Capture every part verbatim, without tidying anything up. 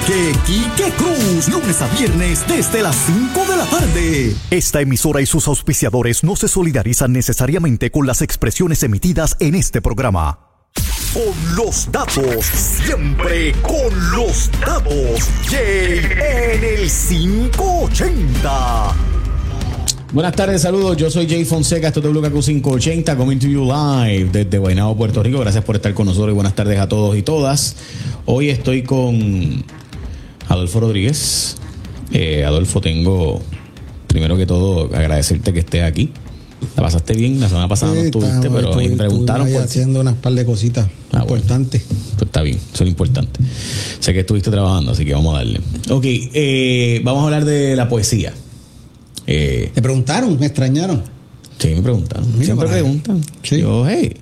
Enrique Quique Cruz, lunes a viernes desde las cinco de la tarde. Esta emisora y sus auspiciadores no se solidarizan necesariamente con las expresiones emitidas en este programa. Con los datos, siempre con los datos. Jay en el quinientos ochenta. Buenas tardes, saludos. Yo soy Jay Fonseca, esto es W K Q quinientos ochenta, coming to you live desde Guaynabo, Puerto Rico. Gracias por estar con nosotros y buenas tardes a todos y todas. Hoy estoy con Adolfo Rodríguez. Eh, Adolfo, tengo primero que todo agradecerte que estés aquí. ¿La pasaste bien? La semana pasada sí, no estuviste, pero estoy, me preguntaron. Estoy haciendo unas par de cositas ah, importantes. Bueno, pues está bien, eso es importante. Sé que estuviste trabajando, así que vamos a darle. Ok, eh, vamos a hablar de la poesía. Eh, ¿Te preguntaron? ¿Me extrañaron? Sí, me preguntaron. Mira, siempre preguntan. Sí. Yo, hey.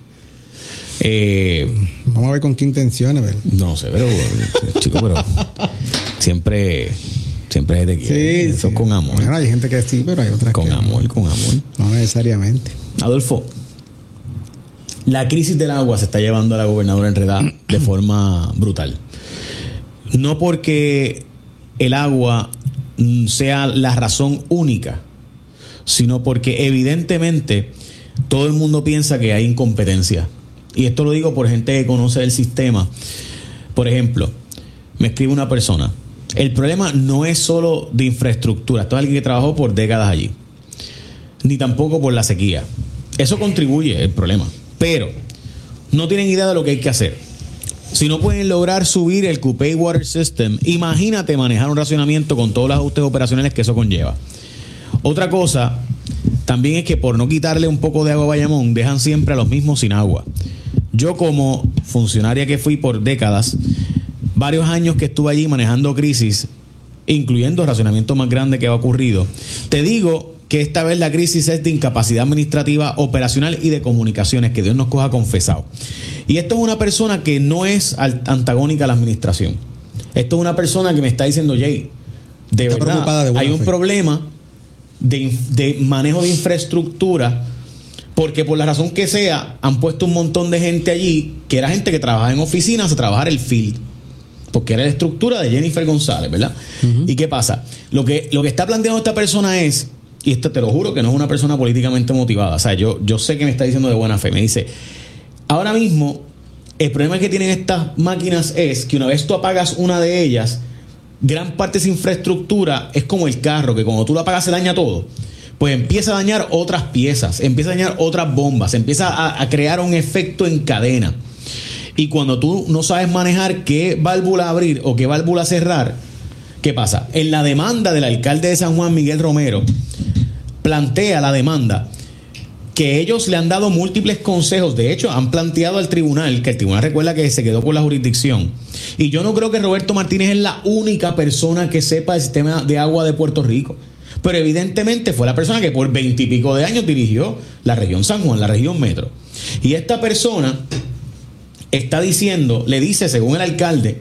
Eh, Vamos a ver con qué intenciones, ¿verdad? No sé, pero chico, pero siempre, siempre se te quiere. Sí, Eso sí. Con amor. Bueno, hay gente que sí, pero hay otras con que amor, no. Con amor. No necesariamente. Adolfo, la crisis del agua se está llevando a la gobernadora enredada de forma brutal. No porque el agua sea la razón única, sino porque evidentemente todo el mundo piensa que hay incompetencia. Y esto lo digo por gente que conoce el sistema. Por ejemplo, me escribe una persona: el problema no es solo de infraestructura, esto es alguien que trabajó por décadas allí, ni tampoco por la sequía. Eso contribuye al problema, pero no tienen idea de lo que hay que hacer. Si no pueden lograr subir el Cupey Water System, imagínate manejar un racionamiento con todos los ajustes operacionales que eso conlleva. Otra cosa también es que por no quitarle un poco de agua a Bayamón, dejan siempre a los mismos sin agua. Yo, como funcionaria que fui por décadas, varios años que estuve allí manejando crisis, incluyendo el racionamiento más grande que ha ocurrido, te digo que esta vez la crisis es de incapacidad administrativa, operacional y de comunicaciones, que Dios nos coja confesado. Y esto es una persona que no es antagónica a la administración. Esto es una persona que me está diciendo: Jay, de está verdad, de hay un fe. problema de, de manejo de infraestructura, porque por la razón que sea, han puesto un montón de gente allí, que era gente que trabajaba en oficinas, a trabajar el field, porque era la estructura de Jennifer González, ¿verdad? Uh-huh. ¿Y qué pasa? Lo que, lo que está planteando esta persona es, y esto te lo juro que no es una persona políticamente motivada, o sea, yo, yo sé que me está diciendo de buena fe, me dice: ahora mismo el problema que tienen estas máquinas es que una vez tú apagas una de ellas, gran parte de esa infraestructura es como el carro, que cuando tú lo apagas se daña todo, pues empieza a dañar otras piezas, empieza a dañar otras bombas, empieza a, a crear un efecto en cadena. Y cuando tú no sabes manejar qué válvula abrir o qué válvula cerrar, ¿qué pasa? En la demanda del alcalde de San Juan, Miguel Romero, plantea la demanda que ellos le han dado múltiples consejos. De hecho, han planteado al tribunal, que el tribunal recuerda que se quedó con la jurisdicción. Y yo no creo que Roberto Martínez es la única persona que sepa el sistema de agua de Puerto Rico. Pero evidentemente fue la persona que por veintipico de años dirigió la región San Juan, la región metro. Y esta persona está diciendo, le dice, según el alcalde,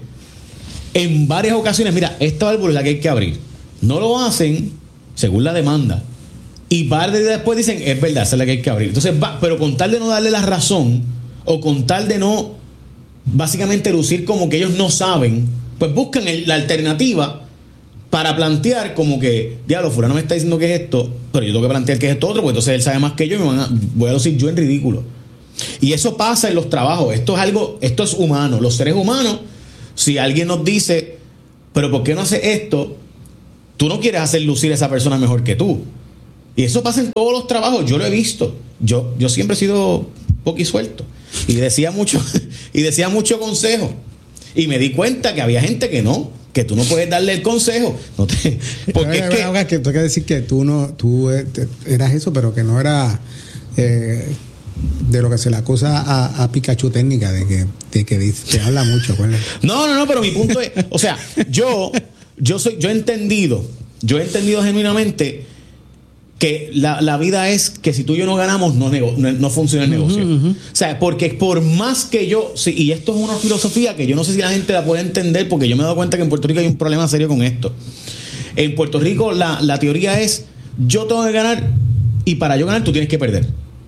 en varias ocasiones: mira, esta válvula es la que hay que abrir. No lo hacen según la demanda. Y par de días después dicen: es verdad, esa es la que hay que abrir. Entonces, va, pero con tal de no darle la razón, o con tal de no, básicamente, lucir como que ellos no saben, pues buscan el, la alternativa para plantear como que, diablo, fulano me está diciendo que es esto, pero yo tengo que plantear que es esto otro, porque entonces él sabe más que yo y me van a, voy a decir yo en ridículo. Y eso pasa en los trabajos. Esto es algo, esto es humano. Los seres humanos, si alguien nos dice: pero ¿por qué no hace esto? Tú no quieres hacer lucir a esa persona mejor que tú. Y eso pasa en todos los trabajos. Yo lo he visto. Yo, yo siempre he sido poquisuelto. Y decía mucho, y decía mucho consejo. Y me di cuenta que había gente que no, que tú no puedes darle el consejo. No te, porque es que, que tú quieres decir que tú no, tú eras eso, pero que no era eh, de lo que se le acusa a, a Pikachu técnica, de que, de que dice, te habla mucho. ¿Cuál? No, no, no, pero mi punto es, o sea, yo, yo soy, yo he entendido, yo he entendido genuinamente que la, la vida es que si tú y yo no ganamos, no, nego, no, no funciona el negocio. Uh-huh, uh-huh. O sea, porque por más que yo, sí, y esto es una filosofía que yo no sé si la gente la puede entender, porque yo me he dado cuenta que en Puerto Rico hay un problema serio con esto. En Puerto Rico la, la teoría es: yo tengo que ganar, y para yo ganar tú tienes que perder.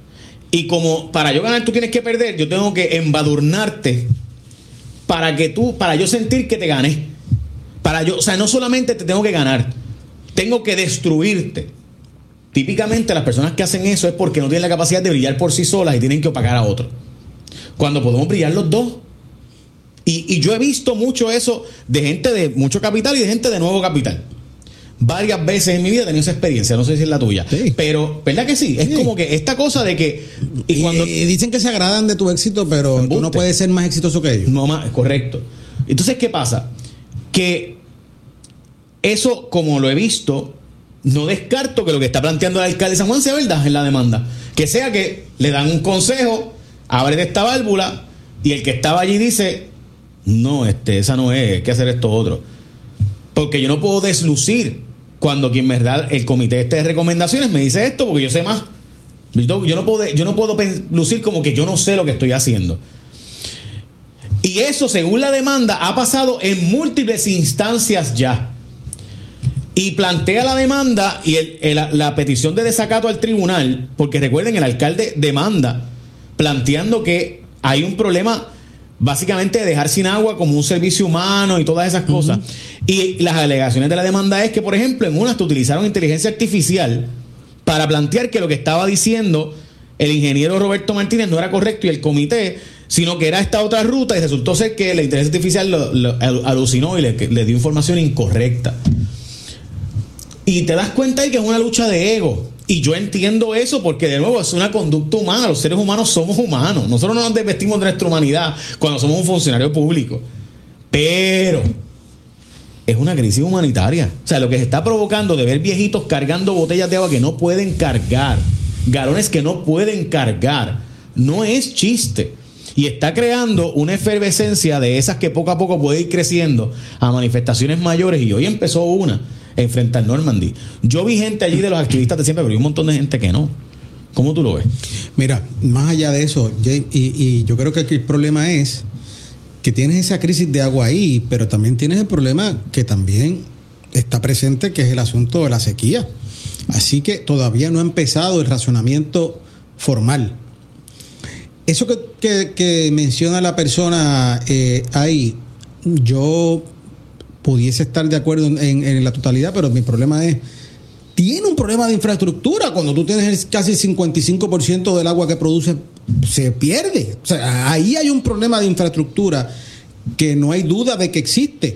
Y como para yo ganar tú tienes que perder, yo tengo que embadurnarte para que tú, para yo sentir que te gané. Para yo, o sea, no solamente te tengo que ganar, tengo que destruirte. Típicamente las personas que hacen eso es porque no tienen la capacidad de brillar por sí solas y tienen que opacar a otro. Cuando podemos brillar los dos. Y, y yo he visto mucho eso de gente de mucho capital y de gente de nuevo capital. Varias veces en mi vida he tenido esa experiencia, no sé si es la tuya. Sí. Pero, ¿verdad que sí? Es sí. como que esta cosa de que... Y, cuando, y dicen que se agradan de tu éxito, pero embuste. Tú no puedes ser más exitoso que ellos. No más, correcto. Entonces, ¿qué pasa? Que eso, como lo he visto, no descarto que lo que está planteando el alcalde de San Juan sea verdad en la demanda. Que sea que le dan un consejo, abre esta válvula, y el que estaba allí dice, no, este, esa no es, hay que hacer esto otro. Porque yo no puedo deslucir cuando quien me da el comité este de recomendaciones me dice esto porque yo sé más. Yo, yo no puedo, yo no puedo lucir como que yo no sé lo que estoy haciendo. Y eso, según la demanda, ha pasado en múltiples instancias ya. Y plantea la demanda y el, el, la petición de desacato al tribunal, porque recuerden, el alcalde demanda planteando que hay un problema básicamente de dejar sin agua como un servicio humano y todas esas cosas. Uh-huh. Y las alegaciones de la demanda es que, por ejemplo, en unas te utilizaron inteligencia artificial para plantear que lo que estaba diciendo el ingeniero Roberto Martínez no era correcto y el comité, sino que era esta otra ruta, y resultó ser que la inteligencia artificial lo, lo alucinó y le, le dio información incorrecta. Y te das cuenta ahí que es una lucha de ego. Y yo entiendo eso porque, de nuevo, es una conducta humana. Los seres humanos somos humanos. Nosotros no nos desvestimos de nuestra humanidad cuando somos un funcionario público. Pero es una crisis humanitaria. O sea, lo que se está provocando de ver viejitos cargando botellas de agua que no pueden cargar, galones que no pueden cargar, no es chiste. Y está creando una efervescencia de esas que poco a poco puede ir creciendo a manifestaciones mayores. Y hoy empezó una en frente al Normandy. Yo vi gente allí de los activistas de siempre, pero hay un montón de gente que no. ¿Cómo tú lo ves? Mira, más allá de eso, Jay, y, y yo creo que aquí el problema es que tienes esa crisis de agua ahí, pero también tienes el problema que también está presente, que es el asunto de la sequía. Así que todavía no ha empezado el racionamiento formal. Eso que, que, que menciona la persona eh, ahí, yo pudiese estar de acuerdo en, en, en la totalidad, pero mi problema es, tiene un problema de infraestructura. Cuando tú tienes casi el cincuenta y cinco por ciento del agua que produce, se pierde. O sea, ahí hay un problema de infraestructura que no hay duda de que existe.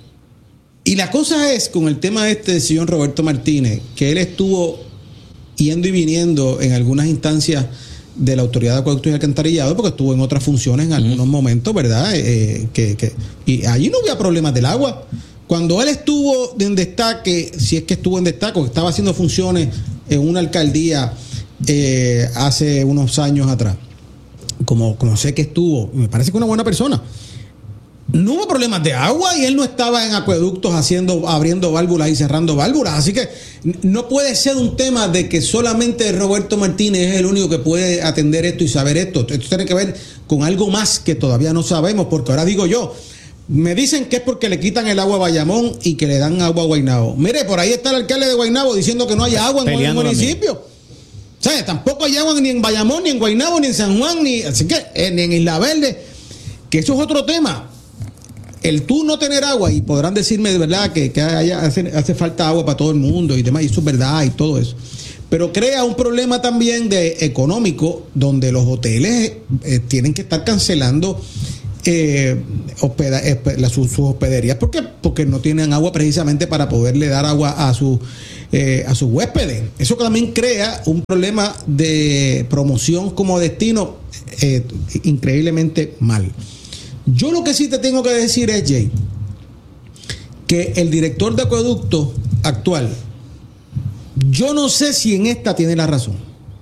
Y la cosa es, con el tema este del señor Roberto Martínez, que él estuvo yendo y viniendo en algunas instancias de la Autoridad de Acueductos y Alcantarillado, porque estuvo en otras funciones en algunos uh-huh. momentos, ¿verdad? Eh, que, que, y allí no había problemas del agua. Cuando él estuvo en destaque, si es que estuvo en destaque, que estaba haciendo funciones en una alcaldía eh, hace unos años atrás, como, como sé que estuvo, me parece que una buena persona. No hubo problemas de agua y él no estaba en acueductos haciendo, abriendo válvulas y cerrando válvulas. Así que no puede ser un tema de que solamente Roberto Martínez es el único que puede atender esto y saber esto. Esto tiene que ver con algo más que todavía no sabemos, porque ahora digo yo, me dicen que es porque le quitan el agua a Bayamón y que le dan agua a Guaynabo. Mire, por ahí está el alcalde de Guaynabo diciendo que no hay agua en el municipio. O sea, tampoco hay agua ni en Bayamón, ni en Guaynabo, ni en San Juan, ni así que ni en Isla Verde, que eso es otro tema. El tú no tener agua, y podrán decirme de verdad que, que haya, hace, hace falta agua para todo el mundo y demás, y eso es verdad y todo eso, pero crea un problema también de económico, donde los hoteles eh, tienen que estar cancelando eh, hospeda, eh, la, sus, sus hospederías porque, porque no tienen agua precisamente para poderle dar agua a, su, eh, a sus huéspedes. Eso también crea un problema de promoción como destino eh, increíblemente mal. Yo lo que sí te tengo que decir es, Jay, que el director de acueducto actual, yo no sé si en esta tiene la razón,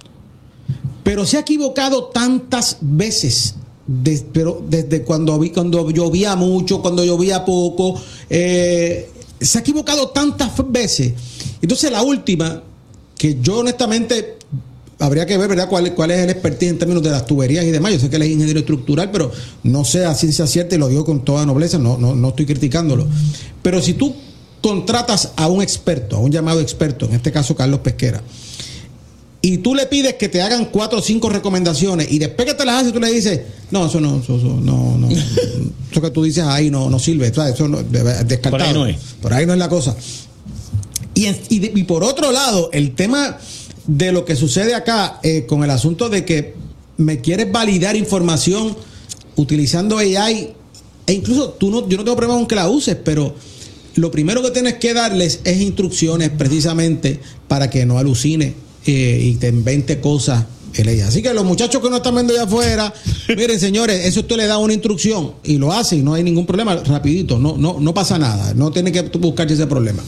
pero se ha equivocado tantas veces, de, pero desde cuando, cuando llovía mucho, cuando llovía poco, eh, se ha equivocado tantas veces. Entonces la última, que yo honestamente... habría que ver, ¿verdad?, cuál, cuál es el expertise en términos de las tuberías y demás. Yo sé que él es ingeniero estructural, pero no sé a ciencia cierta, y lo digo con toda nobleza, no, no, no estoy criticándolo. Pero si tú contratas a un experto, a un llamado experto, en este caso Carlos Pesquera, y tú le pides que te hagan cuatro o cinco recomendaciones y después que te las hace tú le dices, no, eso no, eso, eso no, no, eso que tú dices ahí no, no sirve, ¿sabes? Eso no, descartado. Por ahí no es. Por ahí no es la cosa. Y, en, y, de, y por otro lado, el tema de lo que sucede acá eh, con el asunto de que me quieres validar información utilizando A I, e incluso tú no, yo no tengo problema con que la uses, pero lo primero que tienes que darles es instrucciones precisamente para que no alucine eh, y te invente cosas. Así que los muchachos que no están viendo allá afuera, miren señores, eso usted le da una instrucción y lo hace y no hay ningún problema, rapidito, no, no, no pasa nada, no tiene que buscarse ese problema.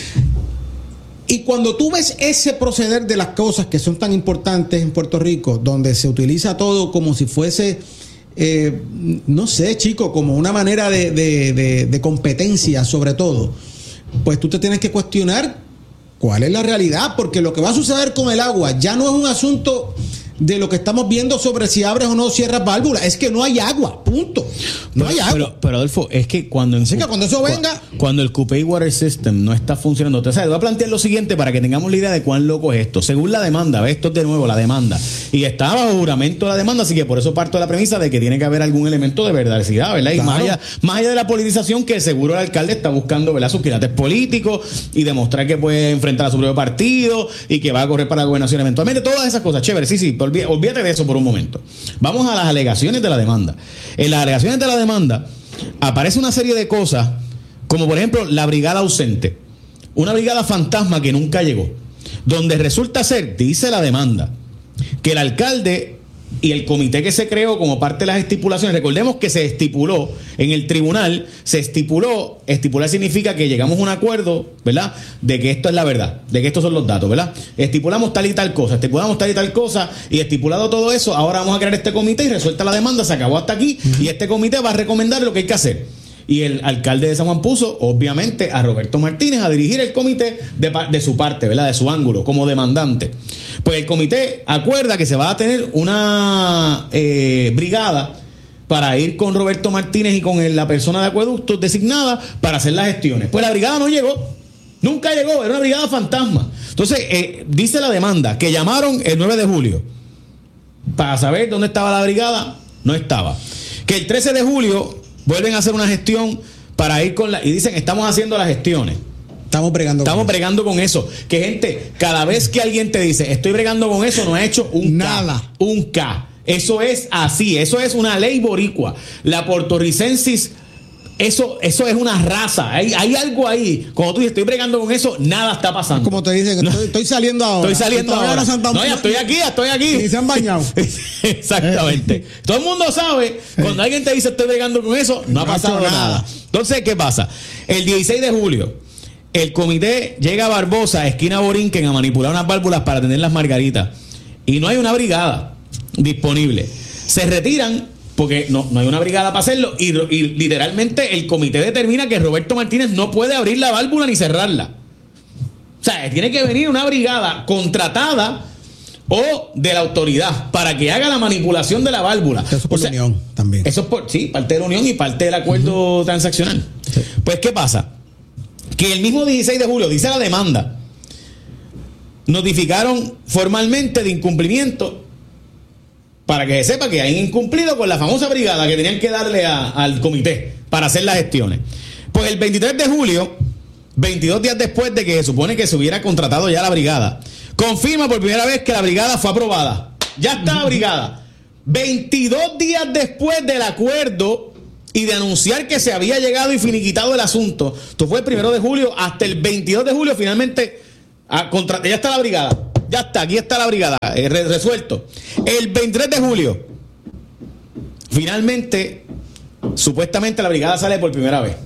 Y cuando tú ves ese proceder de las cosas que son tan importantes en Puerto Rico, donde se utiliza todo como si fuese, eh, no sé, chico, como una manera de, de, de, de competencia sobre todo, pues tú te tienes que cuestionar cuál es la realidad, porque lo que va a suceder con el agua ya no es un asunto de lo que estamos viendo sobre si abres o no cierras válvulas, es que no hay agua, punto. No pero, hay agua. Pero, pero Adolfo, es que cuando, en, Así que cuando eso venga, cuando el Cupey Water System no está funcionando, entonces voy a plantear lo siguiente para que tengamos la idea de cuán loco es esto. Según la demanda, ¿ves? Esto es de nuevo la demanda, y está bajo juramento la demanda, así que por eso parto de la premisa de que tiene que haber algún elemento de verdadera, ¿verdad? Y claro. más allá, más allá de la politización, que seguro el alcalde está buscando, ¿verdad?, sus quilates políticos y demostrar que puede enfrentar a su propio partido y que va a correr para la gobernación eventualmente, todas esas cosas, chévere, sí, sí, olvídate, olvídate de eso por un momento. Vamos a las alegaciones de la demanda. En las alegaciones de la demanda aparece una serie de cosas, como por ejemplo la brigada ausente, una brigada fantasma que nunca llegó, donde resulta ser, dice la demanda, que el alcalde y el comité que se creó como parte de las estipulaciones, recordemos que se estipuló en el tribunal, se estipuló, estipular significa que llegamos a un acuerdo, ¿verdad?, de que esto es la verdad, de que estos son los datos, ¿verdad? Estipulamos tal y tal cosa, estipulamos tal y tal cosa, y estipulado todo eso, ahora vamos a crear este comité y resuelta la demanda, se acabó hasta aquí, uh-huh. y este comité va a recomendar lo que hay que hacer. Y el alcalde de San Juan puso, obviamente, a Roberto Martínez a dirigir el comité de, de su parte, ¿verdad?, de su ángulo, como demandante. Pues el comité acuerda que se va a tener una eh, brigada para ir con Roberto Martínez y con el, la persona de acueductos designada para hacer las gestiones. Pues la brigada no llegó, nunca llegó, era una brigada fantasma. Entonces, eh, dice la demanda que llamaron el nueve de julio para saber dónde estaba la brigada, no estaba. Que el trece de julio vuelven a hacer una gestión para ir con la... Y dicen, estamos haciendo las gestiones. Estamos bregando Estamos con bregando eso. con eso. Que gente, cada vez que alguien te dice, estoy bregando con eso, no ha hecho un Nada. K. Un K. Eso es así. Eso es una ley boricua. La portorricensis, eso, eso es una raza. Hay, hay algo ahí. Cuando tú dices, estoy bregando con eso, nada está pasando. Como te dicen, estoy, estoy saliendo ahora. Estoy saliendo ahora. ahora. No, ya estoy aquí, ya estoy aquí. Y se han bañado. Exactamente. Todo el mundo sabe, cuando alguien te dice estoy bregando con eso, no, no ha pasado nada. nada. Entonces, ¿qué pasa? El dieciséis de julio, el comité llega a Barbosa, esquina Borinquen, a manipular unas válvulas para tener las margaritas. Y no hay una brigada disponible. Se retiran porque no, no hay una brigada para hacerlo. Y, y literalmente el comité determina que Roberto Martínez no puede abrir la válvula ni cerrarla. O sea, tiene que venir una brigada contratada o de la autoridad para que haga la manipulación de la válvula. Eso es por o sea, la unión también. Eso es por, sí, parte de la unión y parte del acuerdo uh-huh. transaccional. Sí. Pues, ¿qué pasa? Que el mismo dieciséis de julio, dice la demanda, notificaron formalmente de incumplimiento para que se sepa que hay incumplido con la famosa brigada que tenían que darle a, al comité para hacer las gestiones. Pues el veintitrés de julio, veintidós días después de que se supone que se hubiera contratado ya la brigada, confirma por primera vez que la brigada fue aprobada. Ya está la brigada. veintidós días después del acuerdo y de anunciar que se había llegado y finiquitado el asunto. Esto fue el primero de julio, hasta el veintidós de julio finalmente a, contra, ya está la brigada. Ya está, aquí está la brigada, eh, re, resuelto. El veintitrés de julio, finalmente, supuestamente la brigada sale por primera vez.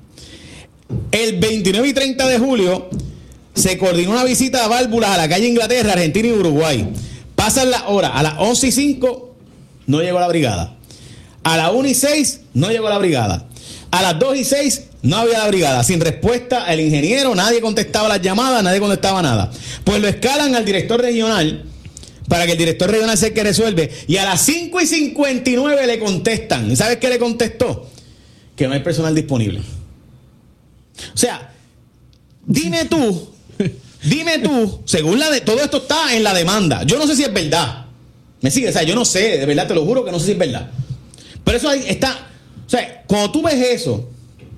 El veintinueve y treinta de julio se coordinó una visita a válvulas a la calle Inglaterra, Argentina y Uruguay. Pasan las horas, a las once y cinco no llegó la brigada. A las una y seis no llegó la brigada. A las dos y seis no había la brigada. Sin respuesta el ingeniero, nadie contestaba las llamadas, nadie contestaba nada. Pues lo escalan al director regional para que el director regional sea el que resuelve. Y a las cinco y cincuenta y nueve le contestan. ¿Y sabes qué le contestó? Que no hay personal disponible. O sea, dime tú Dime tú, según la de todo esto está en la demanda. Yo no sé si es verdad. ¿Me sigue? O sea, yo no sé, de verdad te lo juro que no sé si es verdad. Pero eso ahí está. O sea, cuando tú ves eso,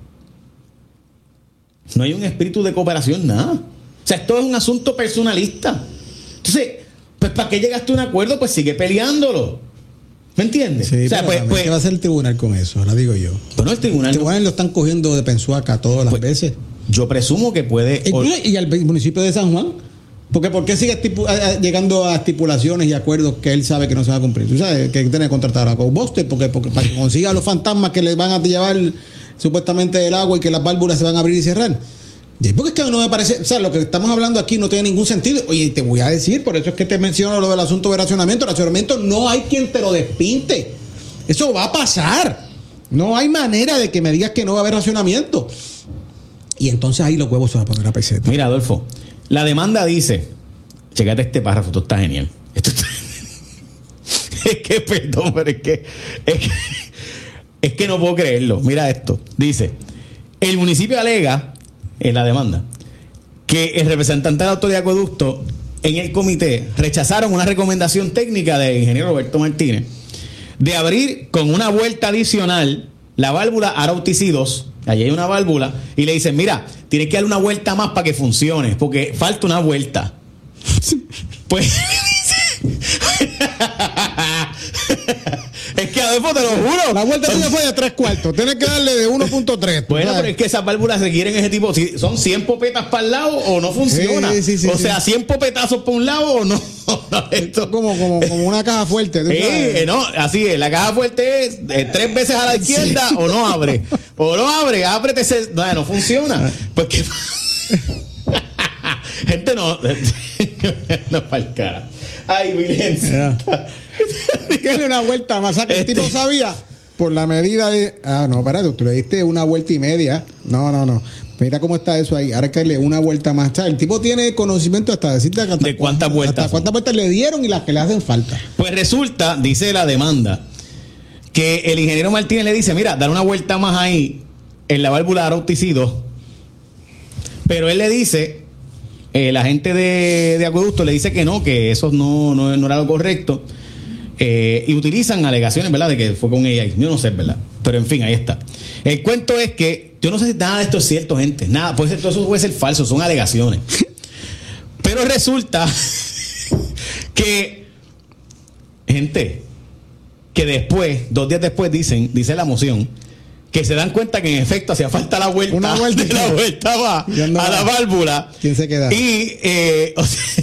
no hay un espíritu de cooperación, nada. O sea, esto es un asunto personalista. Entonces, pues ¿para qué llegaste a un acuerdo? Pues sigue peleándolo. ¿Me entiendes? Sí, o sea, pues, pues, ¿qué va a hacer el tribunal con eso? Ahora digo yo. Bueno, el tribunal, el tribunal no, lo están cogiendo de pensuaca todas las pues, veces. Yo presumo que puede. Y, y al municipio de San Juan. Porque ¿por qué sigue estipu- a, a, llegando a estipulaciones y acuerdos que él sabe que no se va a cumplir? Tú sabes que tiene que contratar a GoBuster porque, porque para que consiga a los fantasmas que le van a llevar supuestamente el agua y que las válvulas se van a abrir y cerrar. Y porque es que no me parece, o sea, lo que estamos hablando aquí no tiene ningún sentido. Oye, te voy a decir, por eso es que te menciono lo del asunto de racionamiento. El racionamiento no hay quien te lo despinte. Eso va a pasar. No hay manera de que me digas que no va a haber racionamiento. Y entonces ahí los huevos se van a poner a peseta. Mira, Adolfo, la demanda dice, chécate este párrafo, esto está genial. Esto está... es que, perdón, pero es que, es que es que no puedo creerlo. Mira esto. Dice, el municipio alega en la demanda que el representante de la autoridad de acueducto en el comité rechazaron una recomendación técnica del ingeniero Roberto Martínez de abrir con una vuelta adicional la válvula Arautis dos. Allí hay una válvula y le dicen, mira, tienes que darle una vuelta más para que funcione, porque falta una vuelta. Pues es que Adolfo, te lo juro, la vuelta tuya fue de tres cuartos. Tienes que darle de uno punto tres. Bueno, pero es que esas válvulas requieren ese tipo. Si son cien popetas para el lado o no funciona. Sí, sí, sí, o sea, cien popetazos para un lado o no. Esto es como, como, como una caja fuerte. Sí, eh, no, así es. La caja fuerte es eh, tres veces a la izquierda, sí, o no abre. O no abre, ábrete ese. No, no funciona. Pues que. Gente, no. No para el cara. Ay, Virgen. Dale una vuelta más. El Este- tipo sabía por la medida de. Ah, no, espérate, tú le diste una vuelta y media. No, no, no. Mira cómo está eso ahí. Ahora hay que darle una vuelta más. O sea, el tipo tiene conocimiento hasta decirte hasta ¿De cuántas vueltas? Hasta cuántas vueltas le dieron y las que le hacen falta. Pues resulta, dice la demanda, que el ingeniero Martínez le dice, mira, dar una vuelta más ahí en la válvula Arautis dos. Pero él le dice, eh, la gente de, de acueducto le dice que no, que eso no, no, no era lo correcto. Eh, y utilizan alegaciones, ¿verdad? De que fue con ella. Yo no sé, ¿verdad? Pero en fin, ahí está. El cuento es que yo no sé si nada de esto es cierto, gente. Nada, puede ser, todo eso puede ser falso, son alegaciones. Pero resulta que, gente, que después, dos días después, dicen, dice la moción, que se dan cuenta que en efecto hacía falta la vuelta, Una vuelta de la vuelta va a la válvula. ¿Quién se queda? Y, eh, o sea,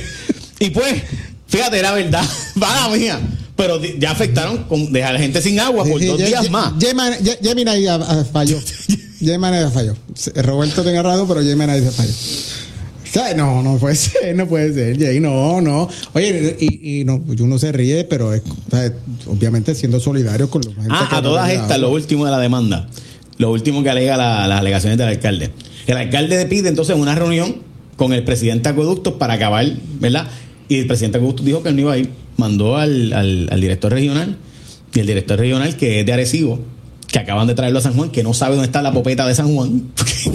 y pues, fíjate, era verdad, va mía. Pero ya afectaron con dejar a la gente sin agua por Sí, sí, dos Ye- días Ye- más. Gemini Ye- Gemini a- a- falló. Gemini falló. Roberto tenía razón, pero Gemini se falló. O sea, no, no puede ser, no puede ser, Jay, no, no. Oye, y, y no, uno se ríe, pero es, o sea, obviamente siendo solidario con los gente Ah, que a todas no le estas, da lo agua. último de la demanda, lo último que alega la- las alegaciones del alcalde. El alcalde pide entonces una reunión con el presidente de Acueductos para acabar, ¿verdad? Y el presidente de Acueductos dijo que él no iba a ir. Mandó al, al, al director regional, y el director regional, que es de Arecibo, que acaban de traerlo a San Juan, que no sabe dónde está la popeta de San Juan.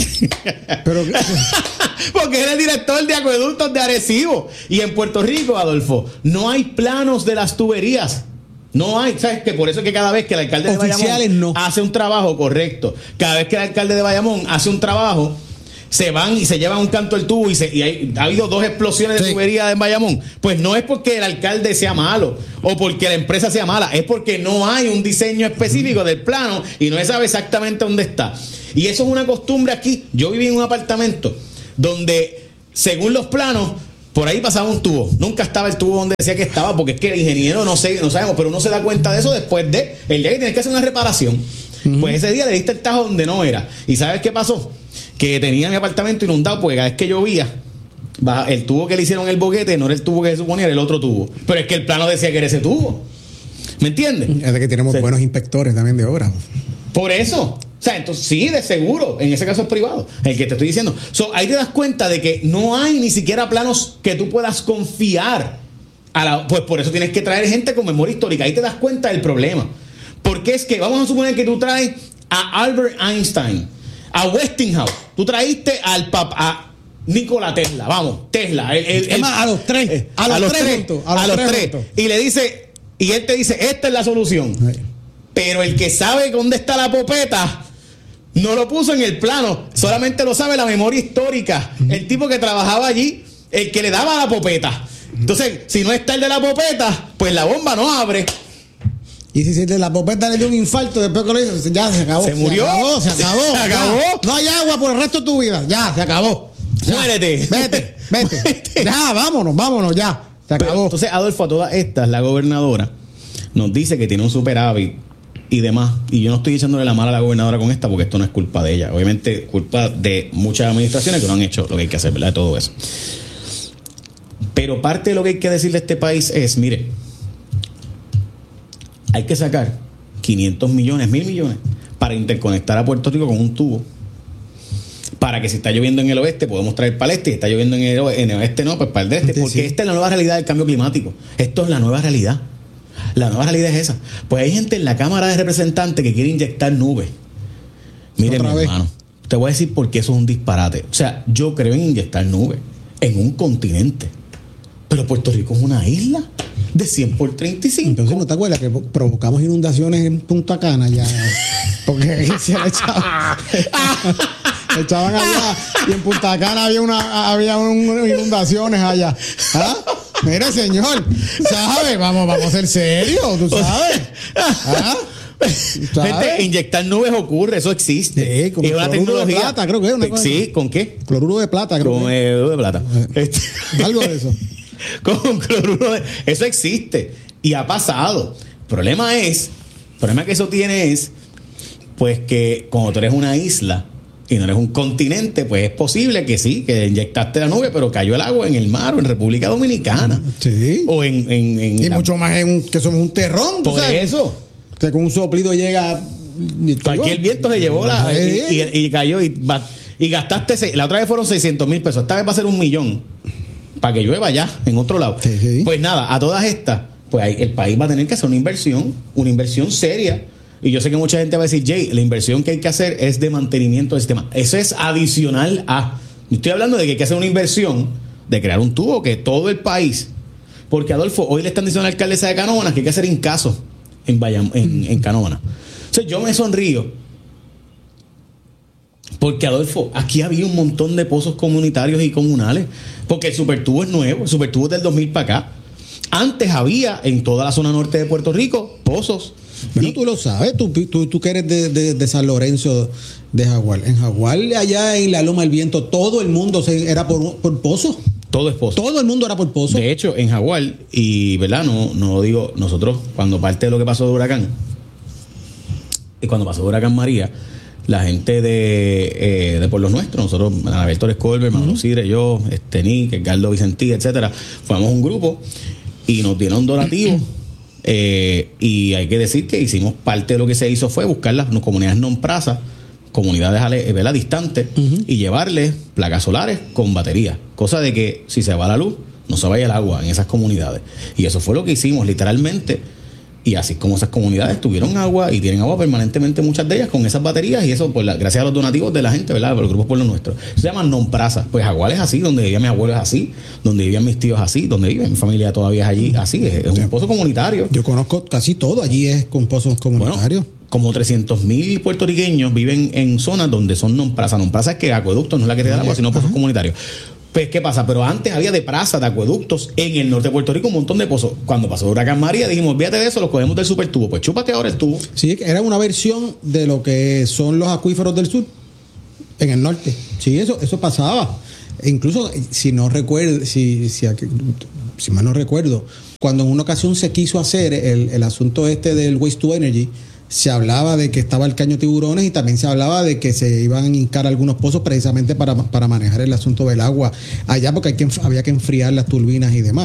Pero, Porque es el director de Acueductos de Arecibo. Y en Puerto Rico, Adolfo, no hay planos de las tuberías. No hay, ¿sabes? Que por eso es que cada vez que el alcalde de Oficiales Bayamón no. hace un trabajo correcto, cada vez que el alcalde de Bayamón hace un trabajo, se van y se llevan un canto del tubo y, se, y hay, ha habido dos explosiones de Sí. tubería en Bayamón. Pues no es porque el alcalde sea malo o porque la empresa sea mala, es porque no hay un diseño específico del plano y no se sabe exactamente dónde está. Y eso es una costumbre aquí. Yo viví en un apartamento donde, según los planos, por ahí pasaba un tubo. Nunca estaba el tubo donde decía que estaba, porque es que el ingeniero no sé, no sabemos, pero uno se da cuenta de eso después de el día que tienes que hacer una reparación. Uh-huh. Pues ese día le diste el tajo donde no era. ¿Y sabes qué pasó? Que tenía mi apartamento inundado, porque cada vez que llovía, el tubo que le hicieron el boquete no era el tubo que se suponía, era el otro tubo. Pero es que el plano decía que era ese tubo. ¿Me entiendes? es de que tenemos Sí. buenos inspectores también de obra. Por eso. O sea, entonces sí, de seguro. En ese caso es privado. El que te estoy diciendo. So, ahí te das cuenta de que no hay ni siquiera planos que tú puedas confiar. A la, pues por eso tienes que traer gente con memoria histórica. Ahí te das cuenta del problema. Porque es que, vamos a suponer que tú traes a Albert Einstein, a Westinghouse. Tú traíste al papá, Nikola Tesla, vamos, Tesla. El, el, es más, a los tres. Eh, a, los a los tres, tres juntos. A los, a los tres. tres. Juntos. Y le dice, y él te dice, esta es la solución. Sí. Pero el que sabe dónde está la popeta no lo puso en el plano. Solamente lo sabe la memoria histórica. Uh-huh. El tipo que trabajaba allí, el que le daba la popeta. Entonces, si no está el de la popeta, pues la bomba no abre. Y si de la popeta le dio un infarto, después que lo hizo, ya se acabó. Se murió. Se acabó, se acabó. Se acabó. Ya. No hay agua por el resto de tu vida. Ya, se acabó. Ya. Muérete. Vete, vete. vete. Ya, vámonos, vámonos, ya. Se acabó. Pero, entonces, Adolfo, a todas estas, la gobernadora nos dice que tiene un superávit y demás. Y yo no estoy echándole la mala a la gobernadora con esta, porque esto no es culpa de ella. Obviamente, culpa de muchas administraciones que no han hecho lo que hay que hacer, ¿verdad? De todo eso. Pero parte de lo que hay que decirle a este país es, mire, hay que sacar quinientos millones, mil millones para interconectar a Puerto Rico con un tubo. Para que si está lloviendo en el oeste, podemos traer para el este. Si está lloviendo en el, oeste, en el oeste, no, pues para el este. Porque sí. Esta es la nueva realidad del cambio climático. Esto es la nueva realidad. La nueva realidad es esa. Pues hay gente en la Cámara de Representantes que quiere inyectar nubes. Mire, mi hermano, te voy a decir por qué eso es un disparate. O sea, yo creo en inyectar nubes en un continente. Pero Puerto Rico es una isla de cien por treinta y cinco. Entonces, ¿no te acuerdas que provocamos inundaciones en Punta Cana ya? Porque se le echaban, echaban allá y en Punta Cana había una había un, inundaciones allá. ¿Ah? Mira, señor, ¿sabes? Vamos, vamos a ser serios, ¿tú sabes? ¿Ah? Gente, inyectar nubes ocurre, eso existe. Sí, con es una tecnología de plata, creo que es una cosa. Sí, ¿con qué? Cloruro de plata, creo. Con que eh, de plata. Este. Algo de eso. Con cloruro de... Eso existe y ha pasado. El problema es, el problema que eso tiene es, pues que como tú eres una isla y no eres un continente, pues es posible que sí, que inyectaste la nube, pero cayó el agua en el mar o en República Dominicana. Sí. O en... en, en y la... mucho más en un, que somos un terrón. Por sabes? Eso. Que con un soplido llega... Cualquier viento se llevó la... Y, y, y cayó y, y gastaste... La otra vez fueron seiscientos mil pesos. Esta vez va a ser un millón. Para que llueva ya, en otro lado. Sí, sí. Pues nada, a todas estas, pues ahí, el país va a tener que hacer una inversión, una inversión seria. Y yo sé que mucha gente va a decir, Jay, la inversión que hay que hacer es de mantenimiento del sistema. Eso es adicional a... Estoy hablando de que hay que hacer una inversión de crear un tubo que todo el país... Porque, Adolfo, hoy le están diciendo a la alcaldesa de Canóvanas que hay que hacer incaso en, Bayam, en, en Canóvanas. O sea, yo me sonrío. Porque, Adolfo, aquí había un montón de pozos comunitarios y comunales. Porque el supertubo es nuevo, el supertubo es del dos mil para acá. Antes había en toda la zona norte de Puerto Rico pozos. Bueno, y tú lo sabes, tú, tú, tú que eres de, de, de San Lorenzo de Jaguar. En Jaguar, allá en la Loma del Viento, todo el mundo se, era por, por pozos. Todo es pozo. Todo el mundo era por pozo. De hecho, en Jaguar, y verdad, no, no lo digo, nosotros, cuando parte de lo que pasó de huracán, y cuando pasó de huracán María, la gente de, eh, de Pueblos Nuestros, nosotros, Anabel Torres Colbert, Manolo uh-huh. Sidre, yo, este, Nick, Edgardo Vicentí, etcétera, formamos un grupo y nos dieron donativos. eh, y hay que decir que hicimos parte de lo que se hizo fue buscar las comunidades non-praza, comunidades, ¿verdad?, distantes, uh-huh. y llevarles placas solares con batería, cosa de que si se va la luz no se vaya el agua en esas comunidades. Y eso fue lo que hicimos literalmente. Y así como esas comunidades tuvieron agua y tienen agua permanentemente, muchas de ellas con esas baterías, y eso por la, gracias a los donativos de la gente, ¿verdad?, por los grupos pueblos nuestros. Se llaman non-praza. Pues Jaguar es así, donde vivía mi abuelo es así, donde vivían mis tíos así, donde vive mi familia todavía es allí así. Es, es un pozo comunitario. Yo conozco casi todo, allí es con pozos comunitarios. Bueno, como trescientos mil puertorriqueños viven en zonas donde son non-praza. Non-praza es que acueductos no es la que te da agua, sino pozos comunitarios. Pues, ¿qué pasa? Pero antes había de praza, de acueductos en el norte de Puerto Rico, un montón de pozos. Cuando pasó el huracán María, dijimos, olvídate de eso, los cogemos del supertubo. Pues chúpate ahora el tubo. Sí, era una versión de lo que son los acuíferos del sur, en el norte. Sí, eso, eso pasaba. E incluso, si no recuerdo, si, si, si mal no recuerdo, cuando en una ocasión se quiso hacer el, el asunto este del waste to energy, se hablaba de que estaba el caño Tiburones y también se hablaba de que se iban a hincar algunos pozos precisamente para, para manejar el asunto del agua allá, porque hay que, había que enfriar las turbinas y demás.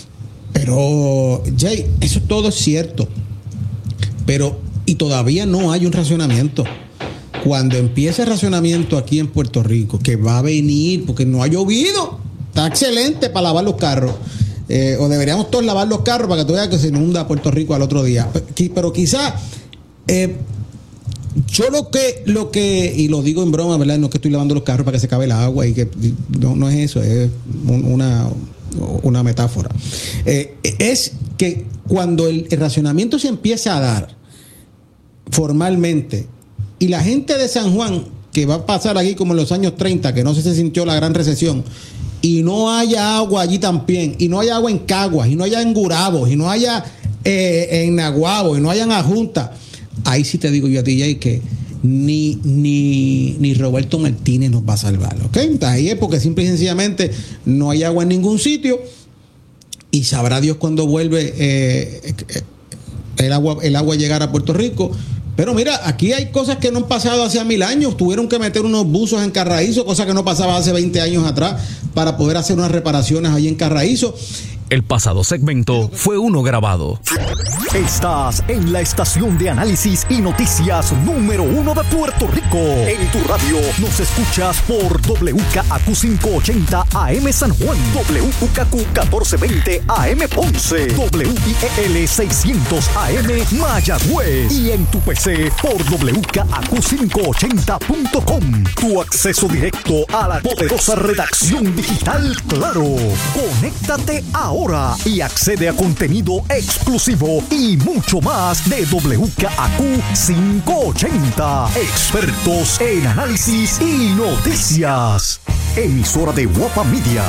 Pero, Jay, eso todo es cierto. Pero, y todavía no hay un racionamiento. Cuando empiece el racionamiento aquí en Puerto Rico, que va a venir, porque no ha llovido, está excelente para lavar los carros. Eh, o deberíamos todos lavar los carros para que tú veas que se inunda Puerto Rico al otro día. Pero quizás... Eh, yo lo que, lo que, y lo digo en broma, ¿verdad? No es que estoy lavando los carros para que se acabe el agua y que no, no es eso, es un, una, una metáfora. Eh, es que cuando el, el racionamiento se empieza a dar formalmente y la gente de San Juan, que va a pasar aquí como en los años treinta, que no se sintió la gran recesión, y no haya agua allí también, y no haya agua en Caguas, y no haya en Gurabo, y no haya eh, en Naguabo, y no haya en Ajunta, ahí sí te digo yo a ti, Jay, que ni, ni, ni Roberto Martínez nos va a salvar, ¿ok? Ahí es porque simple y sencillamente no hay agua en ningún sitio, y sabrá Dios cuándo vuelve eh, el agua, el agua a llegar a Puerto Rico. Pero mira, aquí hay cosas que no han pasado hace mil años. Tuvieron que meter unos buzos en Carraízo, cosa que no pasaba hace veinte años atrás, para poder hacer unas reparaciones allí en Carraízo. El pasado segmento fue uno grabado. Estás en la estación de análisis y noticias número uno de Puerto Rico. En tu radio nos escuchas por W K A Q quinientos ochenta A M San Juan, W U K Q catorce veinte A M Ponce, W I E L seiscientos A M Mayagüez y en tu P C por W K A Q quinientos ochenta punto com. Tu acceso directo a la poderosa redacción digital Claro. Conéctate ahora. Ahora y accede a contenido exclusivo y mucho más de W K A Q quinientos ochenta. Expertos en análisis y noticias. Emisora de Guapa Media.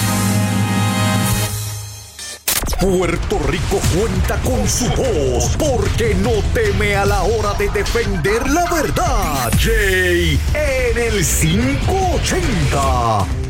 Puerto Rico cuenta con su voz porque no teme a la hora de defender la verdad. Jay en el quinientos ochenta.